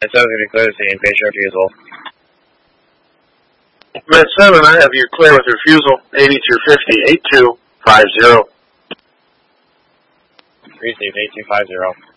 It says to be clear to see in patient refusal. Med 7, I have you clear with refusal, 8250, 8250. Received 8250.